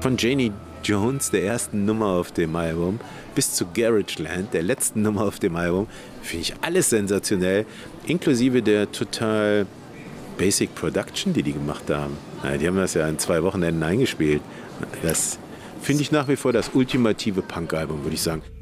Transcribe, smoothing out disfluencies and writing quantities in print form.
Von Janie Jones, der ersten Nummer auf dem Album, bis zu Garageland, der letzten Nummer auf dem Album, finde ich alles sensationell, inklusive der total Basic Production, die gemacht haben. Ja, die haben das ja in 2 Wochenenden eingespielt. Das finde ich nach wie vor das ultimative Punk-Album, würde ich sagen.